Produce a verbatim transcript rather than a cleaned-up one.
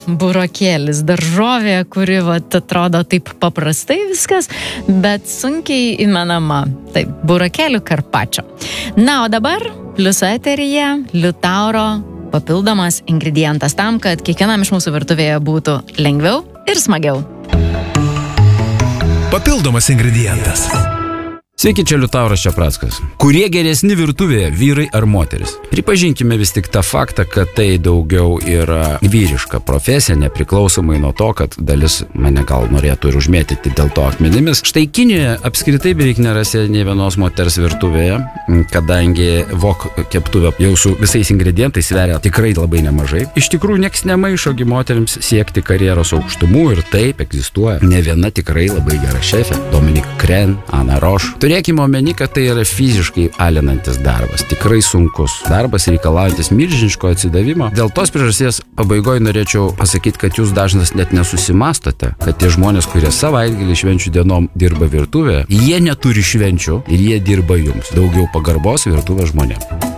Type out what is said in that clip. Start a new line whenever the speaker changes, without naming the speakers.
Burokėlis, daržovė, kuri vat, atrodo taip paprastai viskas, bet sunkiai įmenama. Taip, burokėlių karpačio. Na, o dabar Pliuso eteryje Liutauro papildomas ingredientas tam, kad kiekvienam iš mūsų virtuvėje būtų lengviau ir smagiau.
Papildomas ingredientas.
Sveiki, čia Liutauras Čeprackas. Kurie geresni virtuvėje, vyrai ar moteris? Pripažinkime vis tik tą faktą, kad tai daugiau yra vyriška profesija, nepriklausomai nuo to, kad dalis mane gal norėtų ir užmėtyti dėl to akmenimis. Štai Kinijoje apskritai beveik nerasi nei vienos moters virtuvėje, kadangi wok keptuvė jau su visais ingredientais sveria tikrai labai nemažai. Iš tikrųjų, nieks nemaišogi moterims siekti karjeros aukštumų ir taip egzistuoja ne viena tikrai labai gera šefė. Dominique Crenn, Anna Roche. Turėkime omeny, kad tai yra fiziškai alinantis darbas, tikrai sunkus darbas, reikalaujantis milžiniško atsidavimo. Dėl tos priežasties pabaigoje norėčiau pasakyti, kad jūs dažnas net nesusimastote, kad tie žmonės, kurie savaitgalį švenčių dienom dirba virtuvėje, jie neturi švenčių ir jie dirba jums. Daugiau pagarbos virtuvės žmonėms.